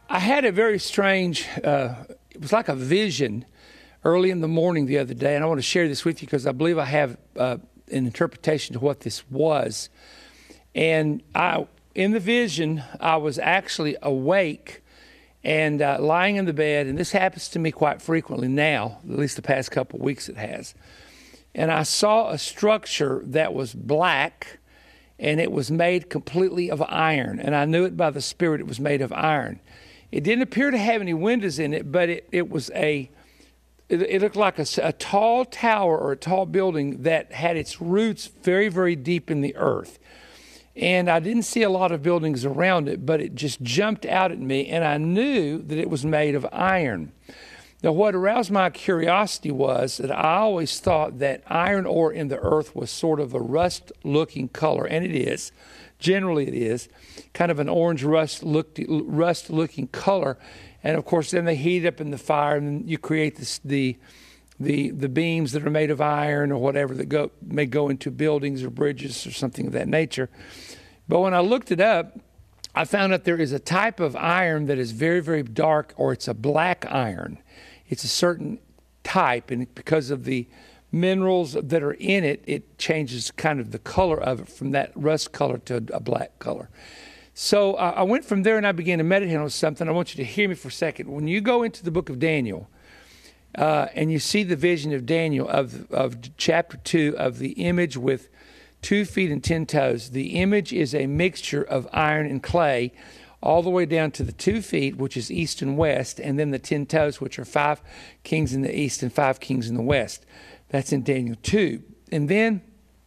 I had a very strange, it was like a vision early in the morning the other day, and I want to share this with you because I believe I have an interpretation to what this was. And in the vision, I was actually awake and lying in the bed, and this happens to me quite frequently now, at least the past couple of weeks it has. And I saw a structure that was black, and it was made completely of iron, and I knew it by the Spirit it was made of iron. It didn't appear to have any windows in it, but it looked like a tall tower or a tall building that had its roots very, very deep in the earth. And I didn't see a lot of buildings around it, but it just jumped out at me, and I knew that it was made of iron. Now, what aroused my curiosity was that I always thought that iron ore in the earth was sort of a rust-looking color, and it is. Generally, it is kind of an orange rust-looking color. And, of course, then they heat it up in the fire, and you create the beams that are made of iron or whatever that may go into buildings or bridges or something of that nature. But when I looked it up, I found out there is a type of iron that is very, very dark, or it's a black iron. It's a certain type, and because of the minerals that are in it, it changes kind of the color of it from that rust color to a black color. So I went from there and I began to meditate on something. I want you to hear me for a second. When you go into the book of Daniel and you see the vision of Daniel of chapter 2 of the image with 2 feet and 10 toes, the image is a mixture of iron and clay all the way down to the 2 feet, which is east and west, and then the 10 toes, which are 5 kings in the east and 5 kings in the west. That's in Daniel 2. And then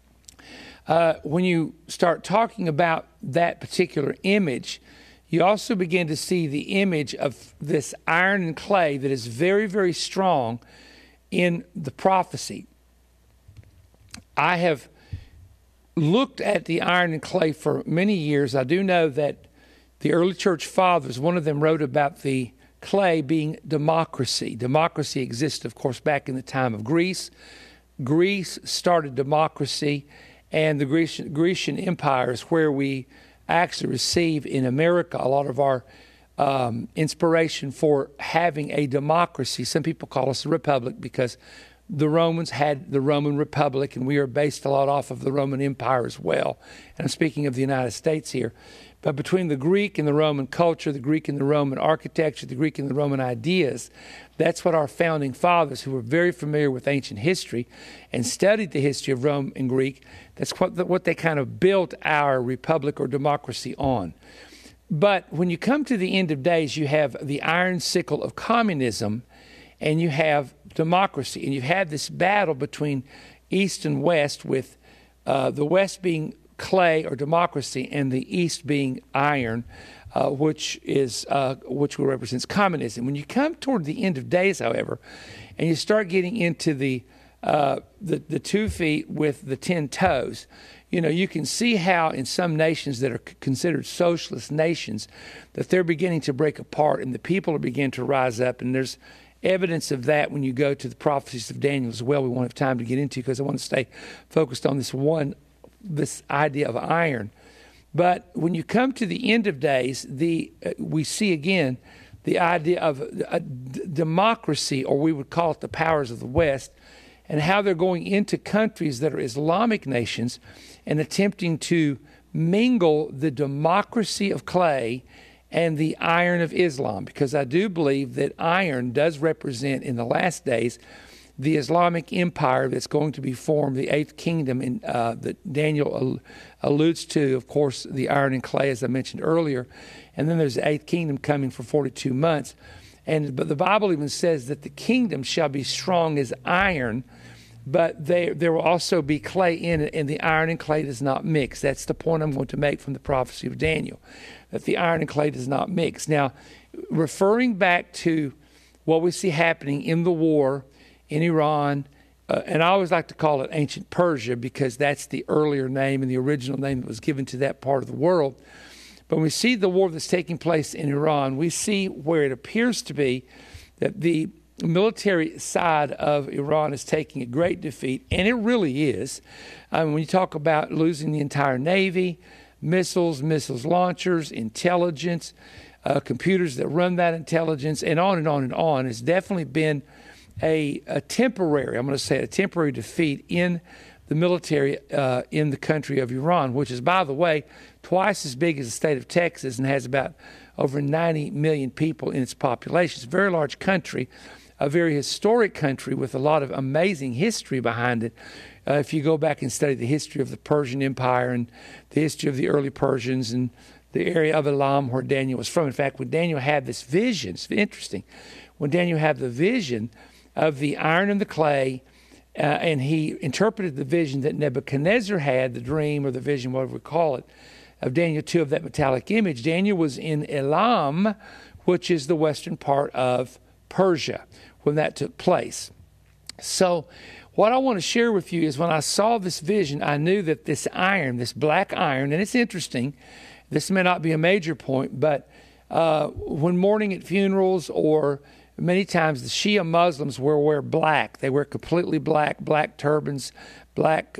when you start talking about that particular image, you also begin to see the image of this iron and clay that is very, very strong in the prophecy. I have looked at the iron and clay for many years. I do know that the early church fathers, one of them wrote about the clay being democracy. Democracy existed, of course, back in the time of Greece. Greece started democracy, and the Grecian Empire is where we actually receive in America a lot of our inspiration for having a democracy. Some people call us a republic because the Romans had the Roman Republic, and we are based a lot off of the Roman Empire as well. And I'm speaking of the United States here. But between the Greek and the Roman culture, the Greek and the Roman architecture, the Greek and the Roman ideas, that's what our founding fathers, who were very familiar with ancient history and studied the history of Rome and Greek, that's what they kind of built our republic or democracy on. But when you come to the end of days, you have the iron sickle of communism, and you have democracy. And you've had this battle between East and West, with the West being clay or democracy and the East being iron, which represents communism. When you come toward the end of days, however, and you start getting into the 2 feet with the 10 toes, you can see how in some nations that are considered socialist nations that they're beginning to break apart, and the people are beginning to rise up. And there's evidence of that when you go to the prophecies of Daniel as well. We won't have time to get into because I want to stay focused on this idea of iron. But when you come to the end of days, we see again the idea of a democracy, or we would call it the powers of the West, and how they're going into countries that are Islamic nations and attempting to mingle the democracy of clay and the iron of Islam, because I do believe that iron does represent in the last days the Islamic empire that's going to be formed, the 8th kingdom that Daniel alludes to, of course, the iron and clay, as I mentioned earlier. And then there's the 8th kingdom coming for 42 months. But the Bible even says that the kingdom shall be strong as iron, but there will also be clay in it, and the iron and clay does not mix. That's the point I'm going to make from the prophecy of Daniel, that the iron and clay does not mix. Now, referring back to what we see happening in the war in Iran, and I always like to call it ancient Persia because that's the earlier name and the original name that was given to that part of the world. But when we see the war that's taking place in Iran, we see where it appears to be that the military side of Iran is taking a great defeat, and it really is. When you talk about losing the entire Navy, missiles launchers, intelligence, computers that run that intelligence, and on and on and on. It's definitely been a temporary, I'm going to say a temporary defeat in the military in the country of Iran, which is, by the way, twice as big as the state of Texas and has about over 90 million people in its population. It's a very large country, a very historic country with a lot of amazing history behind it. If you go back and study the history of the Persian Empire and the history of the early Persians and the area of Elam where Daniel was from. In fact, when Daniel had this vision, it's interesting, when Daniel had the vision of the iron and the clay, and he interpreted the vision that Nebuchadnezzar had, the dream or the vision, whatever we call it, of Daniel 2 of that metallic image. Daniel was in Elam, which is the western part of Persia, when that took place. So what I want to share with you is when I saw this vision, I knew that this iron, this black iron, and it's interesting, this may not be a major point, but when mourning at funerals or many times the Shia Muslims will wear black. They wear completely black, black turbans, black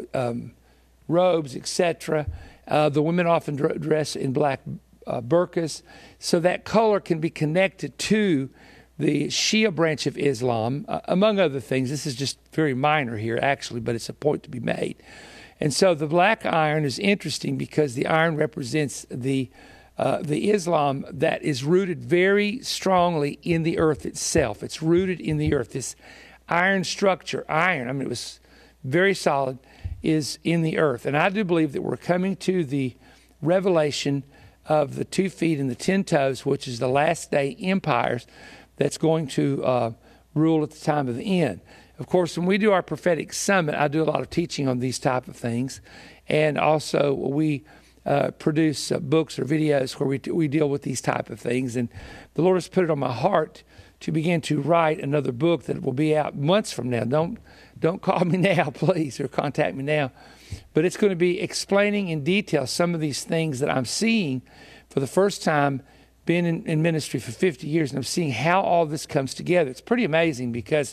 robes, etc. The women often dress in black burqas. So that color can be connected to the Shia branch of Islam, among other things. This is just very minor here, actually, but it's a point to be made. And so the black iron is interesting because the iron represents the Islam that is rooted very strongly in the earth itself. It's rooted in the earth. This iron structure, it was very solid, is in the earth. And I do believe that we're coming to the revelation of the 2 feet and the 10 toes, which is the last day empires that's going to rule at the time of the end. Of course, when we do our prophetic summit, I do a lot of teaching on these type of things. And also we produce books or videos where we deal with these type of things. And the Lord has put it on my heart to begin to write another book that will be out months from now. Don't call me now, please, or contact me now. But it's going to be explaining in detail some of these things that I'm seeing for the first time, being in ministry for 50 years, and I'm seeing how all this comes together. It's pretty amazing because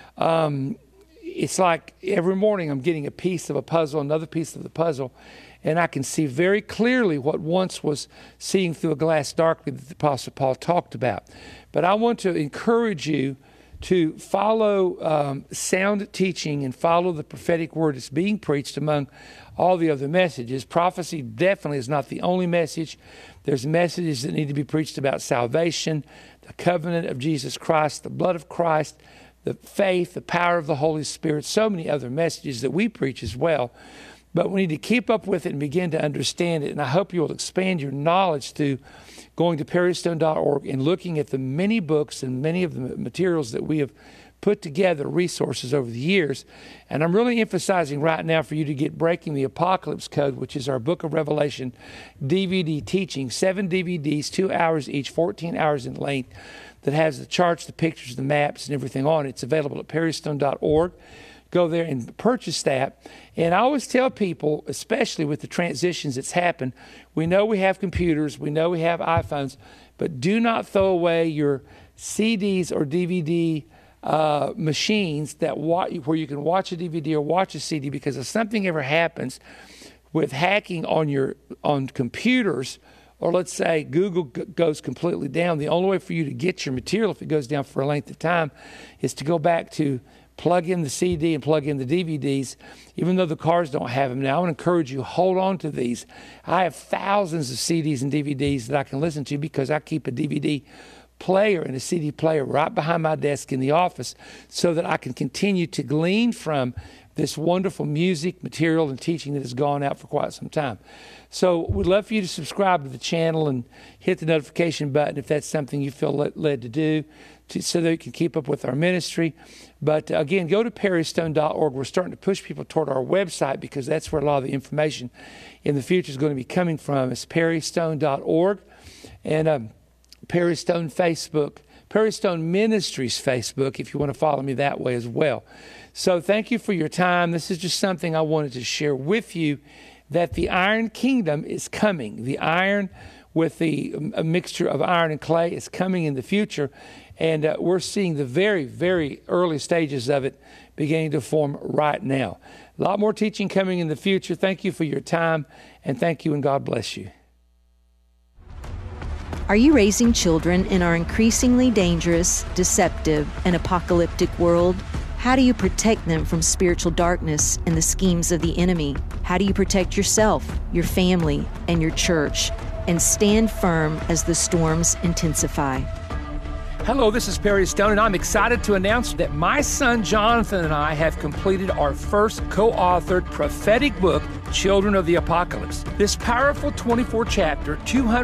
it's like every morning I'm getting a piece of a puzzle, another piece of the puzzle, and I can see very clearly what once was seeing through a glass darkly that the Apostle Paul talked about. But I want to encourage you to follow sound teaching and follow the prophetic word that's being preached among all the other messages. Prophecy definitely is not the only message. There's messages that need to be preached about salvation, the covenant of Jesus Christ, the blood of Christ, the faith, the power of the Holy Spirit, so many other messages that we preach as well. But we need to keep up with it and begin to understand it. And I hope you will expand your knowledge through going to perrystone.org and looking at the many books and many of the materials that we have put together, resources over the years. And I'm really emphasizing right now for you to get Breaking the Apocalypse Code, which is our Book of Revelation DVD teaching, 7 DVDs, 2 hours each, 14 hours in length, that has the charts, the pictures, the maps, and everything on it. It's available at perrystone.org. Go there and purchase that. And I always tell people, especially with the transitions that's happened, we know we have computers, we know we have iPhones, but do not throw away your CDs or DVD machines where you can watch a DVD or watch a CD, because if something ever happens with hacking on computers, or let's say Google goes completely down, the only way for you to get your material, if it goes down for a length of time, is to go back to plug in the CD and plug in the DVDs, even though the cars don't have them now. I want to encourage you, hold on to these. I have thousands of CDs and DVDs that I can listen to because I keep a DVD player and a CD player right behind my desk in the office so that I can continue to glean from this wonderful music, material, and teaching that has gone out for quite some time. So we'd love for you to subscribe to the channel and hit the notification button if that's something you feel led to do, so that you can keep up with our ministry. But again, go to perrystone.org. We're starting to push people toward our website because that's where a lot of the information in the future is going to be coming from. It's perrystone.org. And Perry Stone Facebook, Perry Stone Ministries Facebook, if you want to follow me that way as well. So thank you for your time. This is just something I wanted to share with you, that the Iron Kingdom is coming. The iron with a mixture of iron and clay is coming in the future. And we're seeing the very, very early stages of it beginning to form right now. A lot more teaching coming in the future. Thank you for your time, and thank you, and God bless you. Are you raising children in our increasingly dangerous, deceptive, and apocalyptic world? How do you protect them from spiritual darkness and the schemes of the enemy? How do you protect yourself, your family, and your church, and stand firm as the storms intensify? Hello, this is Perry Stone, and I'm excited to announce that my son Jonathan and I have completed our first co-authored prophetic book, Children of the Apocalypse. This powerful 24-chapter,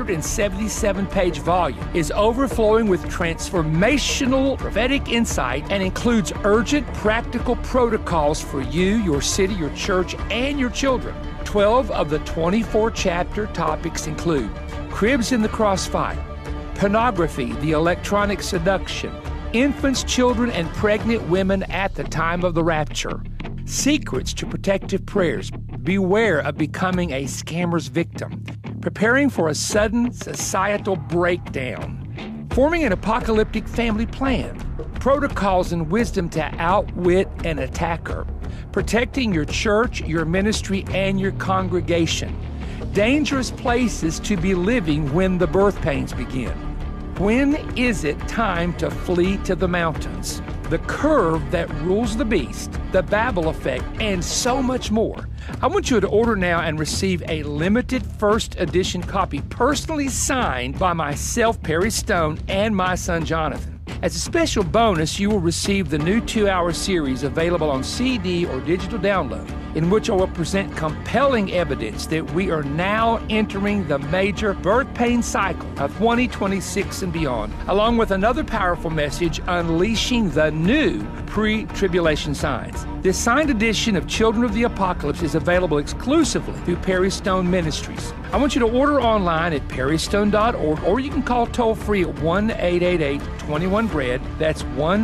277-page volume is overflowing with transformational prophetic insight and includes urgent, practical protocols for you, your city, your church, and your children. 12 of the 24-chapter topics include cribs in the crossfire, pornography, the electronic seduction, infants, children, and pregnant women at the time of the rapture, secrets to protective prayers, beware of becoming a scammer's victim, preparing for a sudden societal breakdown, forming an apocalyptic family plan, protocols and wisdom to outwit an attacker, protecting your church, your ministry, and your congregation, dangerous places to be living when the birth pains begin. When is it time to flee to the mountains? The curve that rules the beast, the Babel effect, and so much more. I want you to order now and receive a limited first edition copy personally signed by myself, Perry Stone, and my son Jonathan. As a special bonus, you will receive the new 2-hour series available on CD or digital download, in which I will present compelling evidence that we are now entering the major birth pain cycle of 2026 and beyond, along with another powerful message, unleashing the new pre-tribulation signs. This signed edition of Children of the Apocalypse is available exclusively through Perry Stone Ministries. I want you to order online at perrystone.org, or you can call toll-free at 1-888-21-BREAD. That's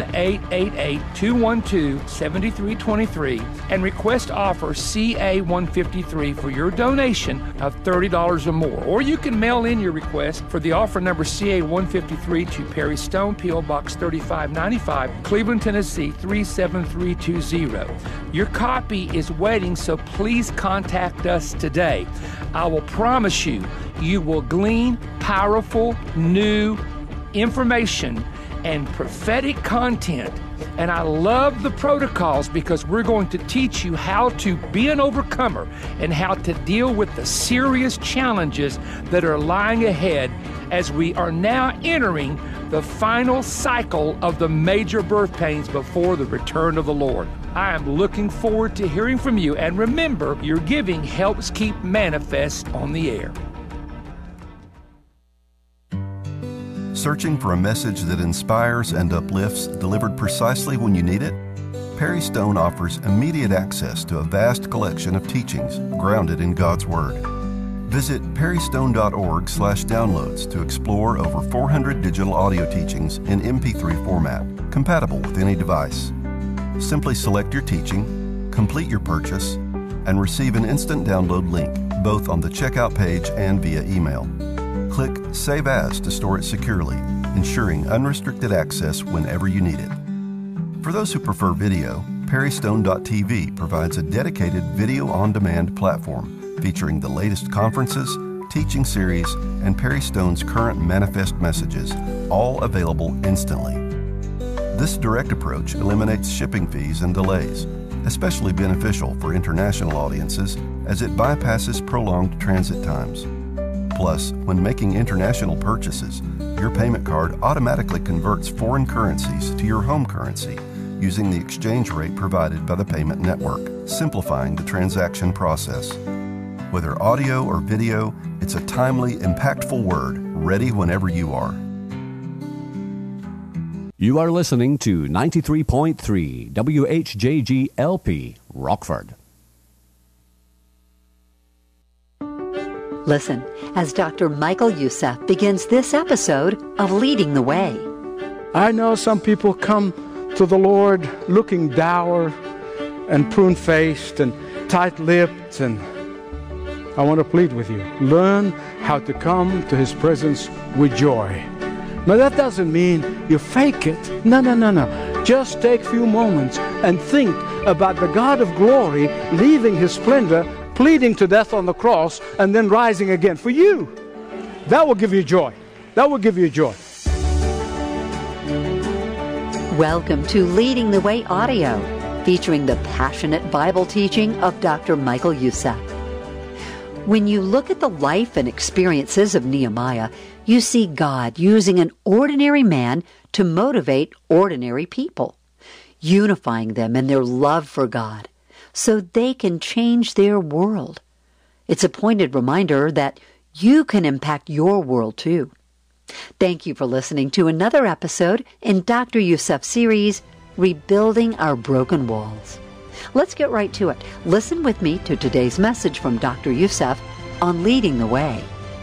1-888-212-7323, and request offer CA153 for your donation of $30 or more. Or you can mail in your request for the offer number CA153 to Perry Stone, P.O. Box 3595, Cleveland, Tennessee 37320. Your copy is waiting, so please contact us today. I will promise you, you will glean powerful, new information and prophetic content. And I love the protocols because we're going to teach you how to be an overcomer and how to deal with the serious challenges that are lying ahead as we are now entering the final cycle of the major birth pains before the return of the Lord. I am looking forward to hearing from you, and remember, your giving helps keep Manifest on the air. Searching for a message that inspires and uplifts, delivered precisely when you need it? Perry Stone offers immediate access to a vast collection of teachings grounded in God's Word. Visit perrystone.org/downloads to explore over 400 digital audio teachings in MP3 format, compatible with any device. Simply select your teaching, complete your purchase, and receive an instant download link, both on the checkout page and via email. Click Save As to store it securely, ensuring unrestricted access whenever you need it. For those who prefer video, perrystone.tv provides a dedicated video-on-demand platform featuring the latest conferences, teaching series, and Perry Stone's current Manifest messages, all available instantly. This direct approach eliminates shipping fees and delays, especially beneficial for international audiences as it bypasses prolonged transit times. Plus, when making international purchases, your payment card automatically converts foreign currencies to your home currency using the exchange rate provided by the payment network, simplifying the transaction process. Whether audio or video, it's a timely, impactful word, ready whenever you are. You are listening to 93.3 WHJG-LP, Rockford. Listen as Dr. Michael Youssef begins this episode of Leading the Way. I know some people come to the Lord looking dour and prune-faced and tight-lipped, and I want to plead with you. Learn how to come to His presence with joy. Now, that doesn't mean you fake it. No. Just take a few moments and think about the God of glory leaving His splendor, pleading to death on the cross, and then rising again for you. That will give you joy. That will give you joy. Welcome to Leading the Way Audio, featuring the passionate Bible teaching of Dr. Michael Youssef. When you look at the life and experiences of Nehemiah, you see God using an ordinary man to motivate ordinary people, unifying them in their love for God so they can change their world. It's a pointed reminder that you can impact your world too. Thank you for listening to another episode in Dr. Youssef's series, Rebuilding Our Broken Walls. Let's get right to it. Listen with me to today's message from Dr. Youssef on Leading the Way.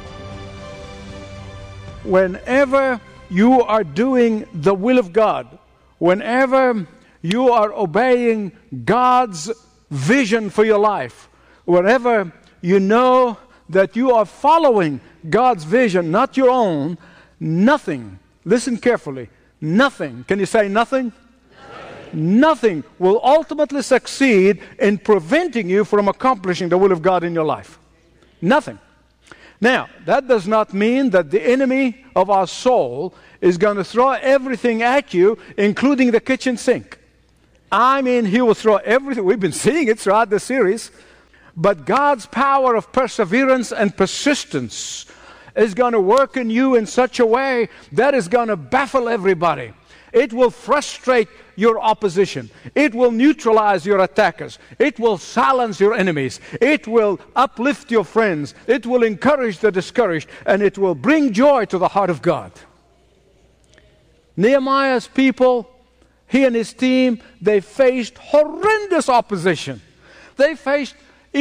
Whenever you are doing the will of God, whenever you are obeying God's vision for your life, wherever you know that you are following God's vision, not your own, nothing, listen carefully, nothing, can you say nothing? Nothing will ultimately succeed in preventing you from accomplishing the will of God in your life. Nothing. Now, that does not mean that the enemy of our soul is going to throw everything at you, including the kitchen sink. I mean, he will throw everything. We've been seeing it throughout the series. But God's power of perseverance and persistence is going to work in you in such a way that is going to baffle everybody. It will frustrate your opposition. It will neutralize your attackers. It will silence your enemies. It will uplift your friends. It will encourage the discouraged. And it will bring joy to the heart of God. Nehemiah's people, he and his team, they faced horrendous opposition. They faced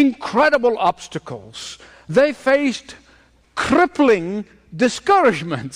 incredible obstacles. They faced crippling discouragements.